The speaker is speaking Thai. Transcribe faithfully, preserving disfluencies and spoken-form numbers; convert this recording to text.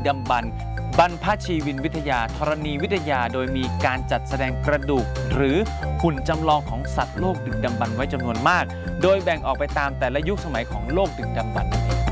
ดำบรรพ์บรรพชีวินวิทยาธรณีวิทยาโดยมีการจัดแสดงกระดูกหรือหุ่นจำลองของสัตว์โลกดึกดำบรรพ์ไว้จำนวนมากโดยแบ่งออกไปตามแต่ละยุคสมัยของโลกดึกดำบรรพ์